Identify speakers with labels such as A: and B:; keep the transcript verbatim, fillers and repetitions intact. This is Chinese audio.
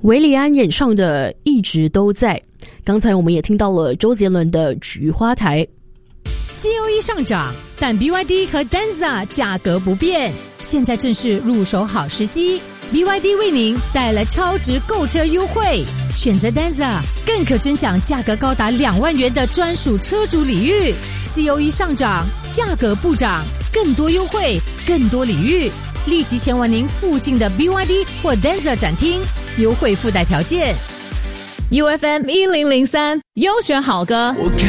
A: 韦礼安演唱的一直都在，刚才我们也听到了周杰伦的菊花台。
B: C O E 上涨，但 B Y D 和 Denza 价格不变，现在正是入手好时机。 B Y D 为您带来超值购车优惠，选择 Denza 更可尊享价格高达两万元的专属车主礼遇。 C O E 上涨，价格不涨，更多优惠，更多礼遇，立即前往您附近的 B Y D 或 Denza 展厅，优惠附带条件。
C: U F M 一零零三优选好歌。